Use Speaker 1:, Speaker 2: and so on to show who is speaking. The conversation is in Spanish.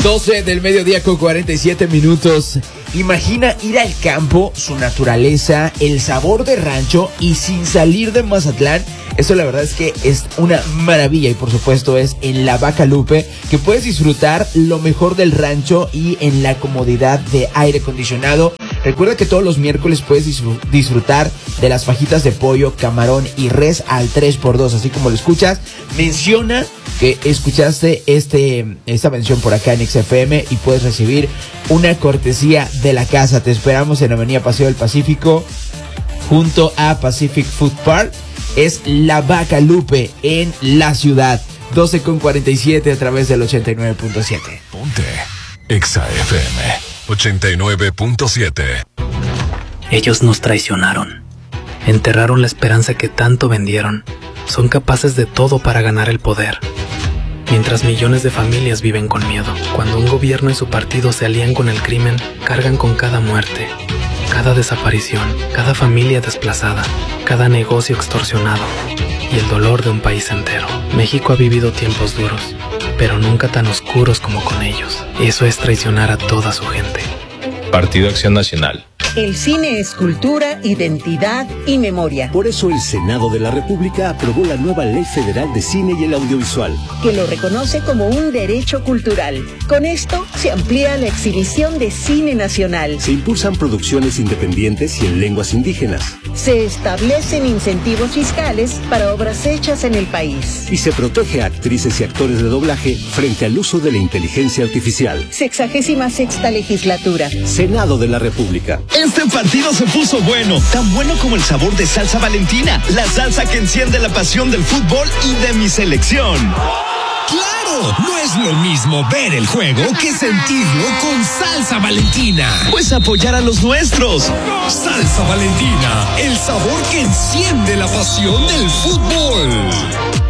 Speaker 1: 12 del mediodía con 47 minutos. Imagina ir al campo, su naturaleza, el sabor de rancho y sin salir de Mazatlán. Eso la verdad es que es una maravilla y por supuesto es en La Vaca Lupe que puedes disfrutar lo mejor del rancho y en la comodidad de aire acondicionado. Recuerda que todos los miércoles puedes disfrutar de las fajitas de pollo, camarón y res al 3x2, así como lo escuchas. Menciona que escuchaste esta mención por acá en XFM y puedes recibir una cortesía de la casa. Te esperamos en Avenida Paseo del Pacífico junto a Pacific Food Park. Es La Vaca Lupe en la ciudad. 12:47 a través del 89.7.
Speaker 2: Ponte XFM 89.7.
Speaker 3: Ellos nos traicionaron. Enterraron la esperanza que tanto vendieron. Son capaces de todo para ganar el poder. Mientras millones de familias viven con miedo. Cuando un gobierno y su partido se alían con el crimen, cargan con cada muerte, cada desaparición, cada familia desplazada, cada negocio extorsionado y el dolor de un país entero. México ha vivido tiempos duros, pero nunca tan oscuros como con ellos. Eso es traicionar a toda su gente.
Speaker 4: Partido Acción Nacional.
Speaker 5: El cine es cultura, identidad y memoria.
Speaker 6: Por eso el Senado de la República aprobó la nueva Ley Federal de Cine y el Audiovisual,
Speaker 5: que lo reconoce como un derecho cultural. Con esto se amplía la exhibición de cine nacional.
Speaker 6: Se impulsan producciones independientes y en lenguas indígenas.
Speaker 5: Se establecen incentivos fiscales para obras hechas en el país.
Speaker 6: Y se protege a actrices y actores de doblaje frente al uso de la inteligencia artificial.
Speaker 5: 66ª legislatura.
Speaker 6: Senado de la República.
Speaker 7: Este partido se puso bueno, tan bueno como el sabor de salsa Valentina, la salsa que enciende la pasión del fútbol y de mi selección.
Speaker 8: ¡Claro! No es lo mismo ver el juego que sentirlo con salsa Valentina.
Speaker 7: Pues apoyar a los nuestros.
Speaker 8: Salsa Valentina, el sabor que enciende la pasión del fútbol.